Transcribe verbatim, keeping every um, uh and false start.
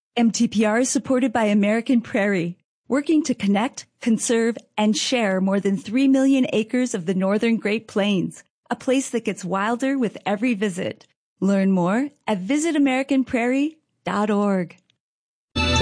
M T P R is supported by American Prairie, working to connect, conserve, and share more than three million acres of the northern Great Plains, a place that gets wilder with every visit. Learn more at visit american prairie dot org.